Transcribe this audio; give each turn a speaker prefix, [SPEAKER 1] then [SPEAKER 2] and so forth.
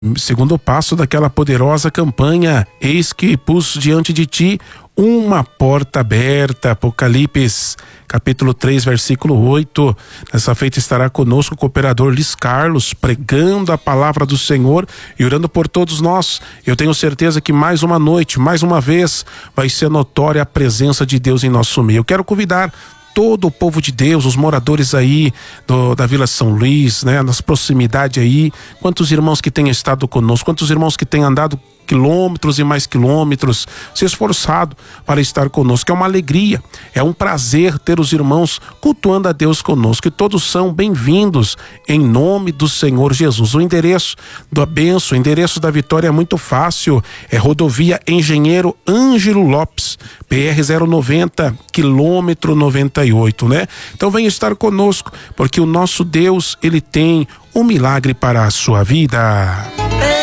[SPEAKER 1] segundo passo daquela poderosa campanha, eis que pus diante de ti uma porta aberta. Apocalipse capítulo 3, versículo 8. Nessa feita estará conosco o cooperador Luiz Carlos, pregando a palavra do Senhor e orando por todos nós. Eu tenho certeza que mais uma noite, mais uma vez, vai ser notória a presença de Deus em nosso meio. Eu quero convidar todo o povo de Deus, os moradores aí da Vila São Luís, né, nas proximidades aí, quantos irmãos que têm estado conosco, quantos irmãos que têm andado quilômetros e mais quilômetros, se esforçado para estar conosco. É uma alegria, é um prazer ter os irmãos cultuando a Deus conosco, e todos são bem-vindos em nome do Senhor Jesus. O endereço da bênção, o endereço da vitória é muito fácil, é Rodovia Engenheiro Ângelo Lopes, PR 090, quilômetro 98, né? Então venha estar conosco, porque o nosso Deus, ele tem um milagre para a sua vida.